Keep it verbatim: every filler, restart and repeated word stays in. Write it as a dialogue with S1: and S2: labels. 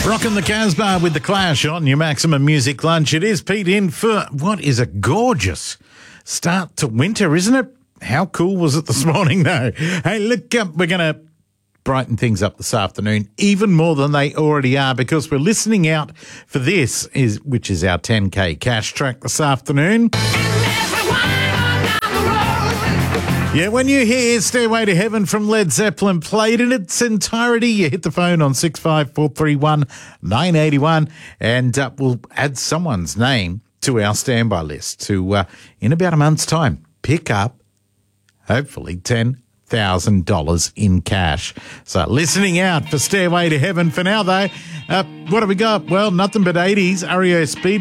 S1: Rocking the Casbah with The Clash on your Maximum Music Lunch. It is Pete in for what is a gorgeous start to winter, isn't it? How cool was it this morning, though? Hey, look, um, we're going to brighten things up this afternoon, even more than they already are, because we're listening out for this, is which is our ten K cash track this afternoon. Yeah, when you hear Stairway to Heaven from Led Zeppelin played in its entirety, you hit the phone on six five four three one nine eight one and uh, we'll add someone's name to our standby list to, uh, in about a month's time, pick up, hopefully, ten thousand dollars in cash. So listening out for Stairway to Heaven. For now, though, uh, what have we got? Well, nothing but eighties, R E O Speed.